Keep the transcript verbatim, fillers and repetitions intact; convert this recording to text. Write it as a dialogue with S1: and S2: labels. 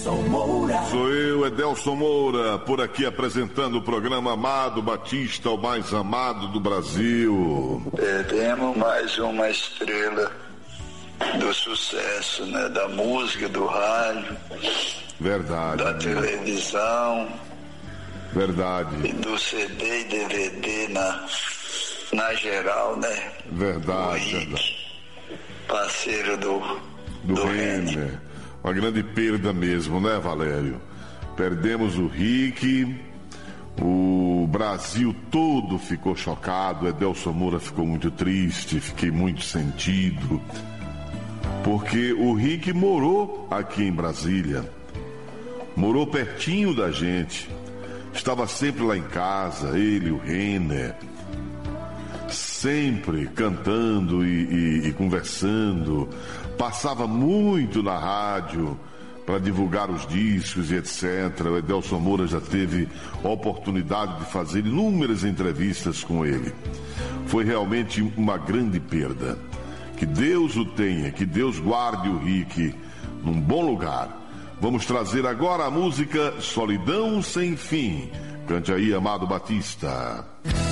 S1: Edelson Moura.
S2: Sou eu, Edelson Moura, por aqui apresentando o programa Amado Batista, o mais amado do Brasil.
S3: Perdemos mais uma estrela do sucesso, né? Da música, do rádio.
S2: Verdade.
S3: Da
S2: amigo.
S3: televisão.
S2: Verdade.
S3: E do C D e D V D na, na geral, né?
S2: Verdade,
S3: Rick,
S2: verdade.
S3: Parceiro do,
S2: Do,
S3: do
S2: Renner.
S3: Renner.
S2: Uma grande perda mesmo, né, Valério? Perdemos o Rick, o Brasil todo ficou chocado, Edelson Moura ficou muito triste, fiquei muito sentido, porque o Rick morou aqui em Brasília, morou pertinho da gente, estava sempre lá em casa, ele, o Renner, sempre cantando e, e, e conversando, passava muito na rádio para divulgar os discos e etcétera. O Edelson Moura já teve a oportunidade de fazer inúmeras entrevistas com ele. Foi realmente uma grande perda. Que Deus o tenha, que Deus guarde o Rick num bom lugar. Vamos trazer agora a música Solidão Sem Fim. Cante aí, Amado Batista.